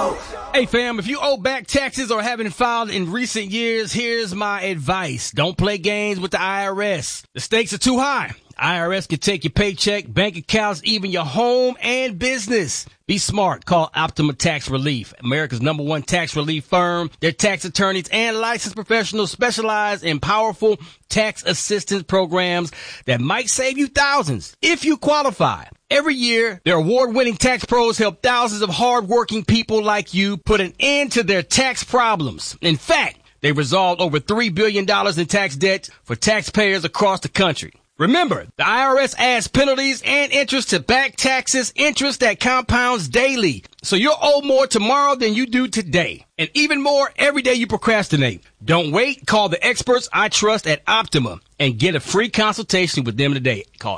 Hey fam, if you owe back taxes or haven't filed in recent years, here's my advice. Don't play games with the IRS. The stakes are too high. IRS can take your paycheck, bank accounts, even your home and business. Be smart. Call Optima Tax Relief, America's #1 tax relief firm. Their tax attorneys and licensed professionals specialize in powerful tax assistance programs that might save you thousands if you qualify. Every year, their award-winning tax pros help thousands of hard-working people like you put an end to their tax problems. In fact, they resolved over $3 billion in tax debt for taxpayers across the country. Remember, the IRS adds penalties and interest to back taxes, interest that compounds daily. So you'll owe more tomorrow than you do today. And even more every day you procrastinate. Don't wait. Call the experts I trust at Optima and get a free consultation with them today. Call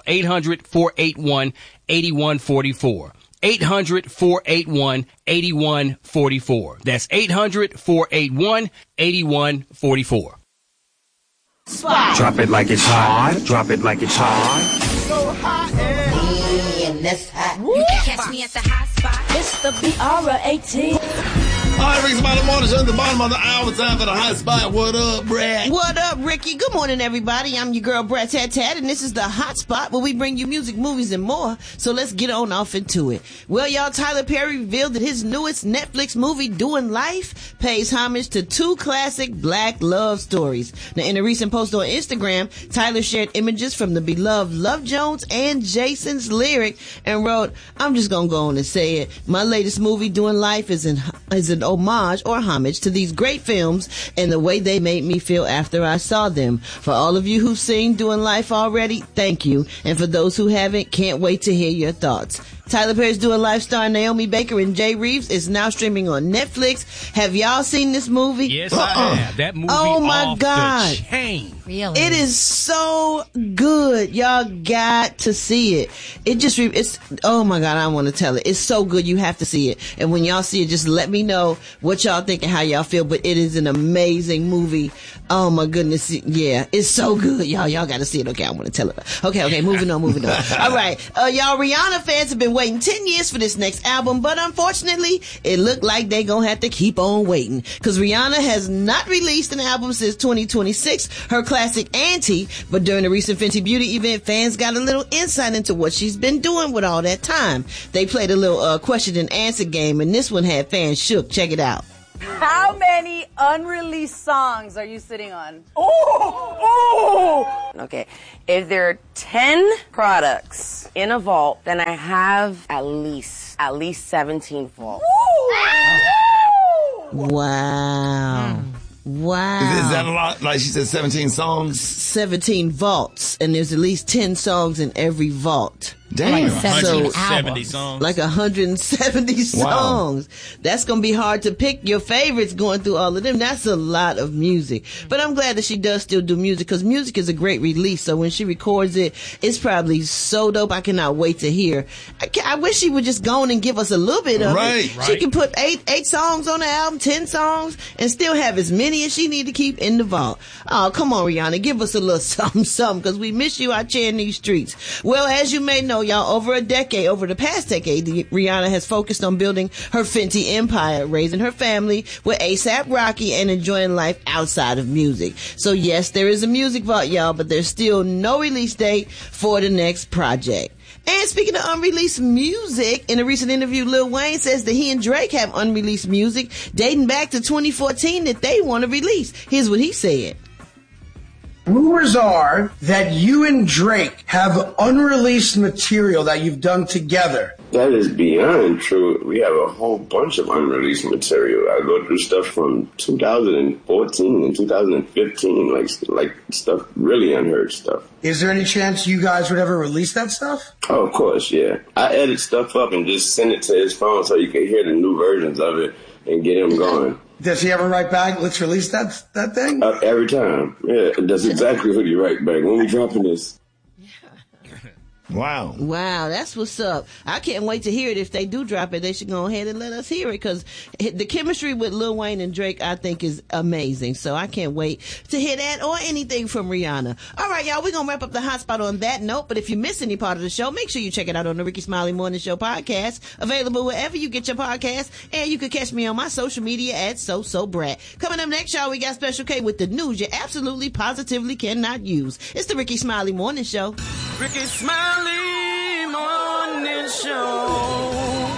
800-481-8144. 800-481-8144. That's 800-481-8144. Spot. Drop it like it's hot. Drop it like it's hot. So hot and that's hot. You can catch me at the hot spot. It's the BR18. All right, Rick's Bottom Morning Show at the bottom of the hour. Time for the hot spot. What up, Brad? What up, Ricky? Good morning, everybody. I'm your girl, Brad Tat Tat, and this is the hot spot where we bring you music, movies, and more. So let's get on off into it. Well, y'all, Tyler Perry revealed that his newest Netflix movie, Doing Life, pays homage to two classic black love stories. Now, in a recent post on Instagram, Tyler shared images from the beloved Love Jones and Jason's lyric and wrote, "I'm just gonna go on and say it. My latest movie, Doing Life, is an homage or homage to these great films and the way they made me feel after I saw them. For all of you who've seen Doing Life already, thank you. And for those who haven't, can't wait to hear your thoughts." Tyler Perry's Doing Life starring Naomi Baker and Jay Reeves is now streaming on Netflix. Have y'all seen this movie? Yes, I have. That movie oh my off God. the chain. Really? It is so good. Y'all got to see it. It's, oh my God, I want to tell it. It's so good. You have to see it. And when y'all see it, just let me know what y'all think and how y'all feel. But it is an amazing movie. Oh my goodness. Yeah, it's so good. Y'all got to see it. Okay, I want to tell it. Okay, moving on. All right. Y'all, Rihanna fans have been waiting 10 years for this next album, but unfortunately, it looked like they gonna have to keep on waiting. Cause Rihanna has not released an album since 2026, her classic Auntie, but during the recent Fenty Beauty event, fans got a little insight into what she's been doing with all that time. They played a little question and answer game, and this one had fans shook. Check it out. How many unreleased songs are you sitting on? Okay, if there are 10 products in a vault, then I have at least 17 vaults. Wow. Wow. Is that a lot? Like she said, 17 songs? 17 vaults, and there's at least 10 songs in every vault. Damn. Like 170 songs. Like 170 songs. That's going to be hard to pick your favorites going through all of them. That's a lot of music. But I'm glad that she does still do music, because music is a great release. So when she records it, it's probably so dope. I cannot wait to hear. I wish she would just go on and give us a little bit of it. She can put eight songs on the album, 10 songs, and still have as many as she need to keep in the vault. Oh, come on, Rihanna. Give us a little something, because we miss you out here in these streets. Well, as you may know, y'all, over the past decade, Rihanna has focused on building her Fenty empire, raising her family with A$AP Rocky, and enjoying life outside of music. So yes, there is a music vault, y'all, but there's still no release date for the next project. And speaking of unreleased music, in a recent interview, Lil Wayne says that he and Drake have unreleased music dating back to 2014 that they want to release. Here's what he said. Rumors are that you and Drake have unreleased material that you've done together. That is beyond true. We have a whole bunch of unreleased material. I go through stuff from 2014 and 2015, like stuff, really unheard stuff. Is there any chance you guys would ever release that stuff? Oh, of course, yeah. I edit stuff up and just send it to his phone so you can hear the new versions of it and get him going. Does he ever write back, let's release that thing? Every time. Yeah, that's exactly what you write back. When we dropping this? Wow. Wow, that's what's up. I can't wait to hear it. If they do drop it, they should go ahead and let us hear it, because the chemistry with Lil Wayne and Drake, I think, is amazing. So I can't wait to hear that or anything from Rihanna. All right, y'all, we're going to wrap up the hot spot on that note. But if you miss any part of the show, make sure you check it out on the Ricky Smiley Morning Show podcast, available wherever you get your podcasts. And you can catch me on my social media at SoSoBrat. Coming up next, y'all, we got Special K with the news you absolutely, positively cannot use. It's the Ricky Smiley Morning Show. Ricky Smiley Morning Show.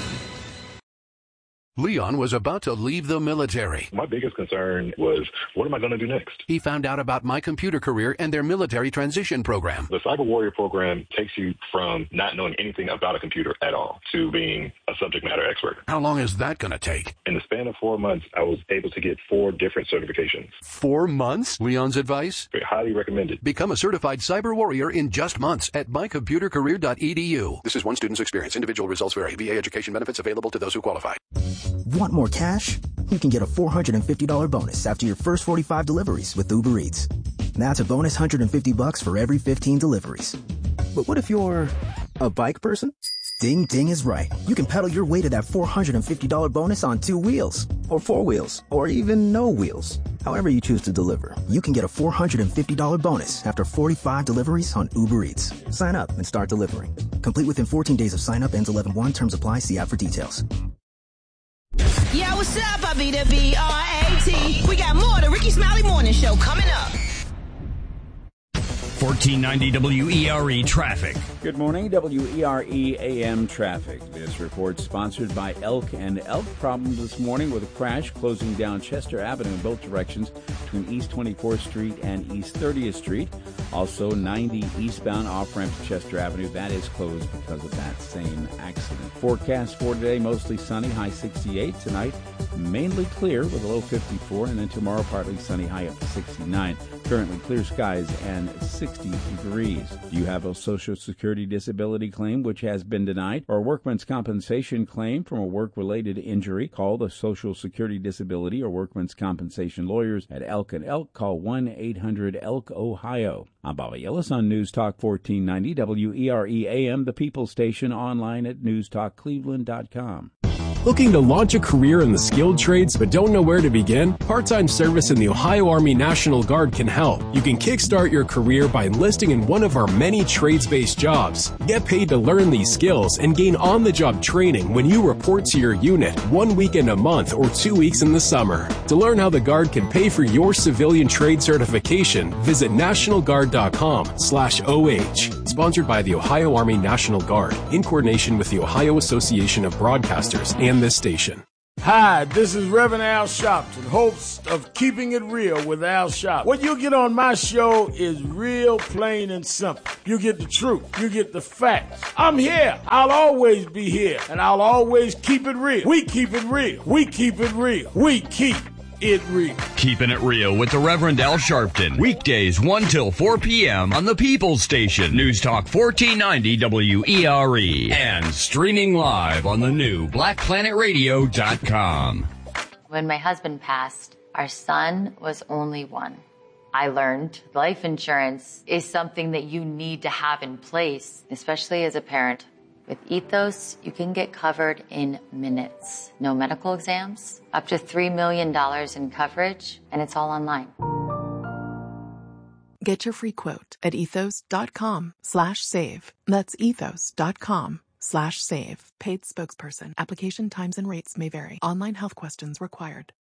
Leon was about to leave the military. My biggest concern was, what am I going to do next? He found out about My Computer Career and their military transition program. The Cyber Warrior program takes you from not knowing anything about a computer at all to being a subject matter expert. How long is that going to take? In the span of 4 months, I was able to get 4 different certifications. 4 months? Leon's advice? Highly recommended. Become a certified cyber warrior in just months at mycomputercareer.edu. This is one student's experience. Individual results vary. VA education benefits available to those who qualify. Want more cash? You can get a $450 bonus after your first 45 deliveries with Uber Eats. That's a bonus $150 for every 15 deliveries. But what if you're a bike person? Ding Ding is right. You can pedal your way to that $450 bonus on 2 wheels, or 4 wheels, or even no wheels. However you choose to deliver, you can get a $450 bonus after 45 deliveries on Uber Eats. Sign up and start delivering. Complete within 14 days of sign up. Ends 11/1. Terms apply. See app for details. Yo, what's up? I be the B-R-A-T. We got more of the Ricky Smiley Morning Show coming up. 1490 WERE traffic. Good morning, WERE AM traffic. This report sponsored by Elk and Elk. Problem this morning with a crash closing down Chester Avenue in both directions between East 24th Street and East 30th Street. Also 90 eastbound off-ramp to Chester Avenue. That is closed because of that same accident. Forecast for today, mostly sunny, high 68. Tonight, mainly clear with a low 54. And then tomorrow, partly sunny, high up to 69. Currently clear skies and 60 degrees. Do you have a Social Security disability claim which has been denied, or a workman's compensation claim from a work-related injury? Call the Social Security Disability or Workman's Compensation lawyers at Elk and Elk. Call 1-800-ELK-OHIO. I'm Bobby Ellis on News Talk 1490 WERE AM, the People Station, online at newstalkcleveland.com. Looking to launch a career in the skilled trades but don't know where to begin? Part-time service in the Ohio Army National Guard can help. You can kickstart your career by enlisting in one of our many trades-based jobs. Get paid to learn these skills and gain on-the-job training when you report to your unit 1 weekend a month or 2 weeks in the summer. To learn how the Guard can pay for your civilian trade certification, visit nationalguard.com/OH. Sponsored by the Ohio Army National Guard in coordination with the Ohio Association of Broadcasters and this station. Hi, this is Reverend Al Sharpton, host of Keeping It Real with Al Sharpton. What you get on my show is real, plain, and simple. You get the truth. You get the facts. I'm here. I'll always be here, and I'll always keep it real. We keep it real. We keep it real. We keep it real. Keeping it real with the Reverend Al Sharpton. Weekdays 1 till 4 p.m. on the People's Station. News Talk 1490 WERE. And streaming live on the new BlackPlanetRadio.com. When my husband passed, our son was only 1. I learned life insurance is something that you need to have in place, especially as a parent. With Ethos, you can get covered in minutes. No medical exams, up to $3 million in coverage, and it's all online. Get your free quote at ethos.com/save. That's ethos.com/save. Paid spokesperson. Application times and rates may vary. Online health questions required.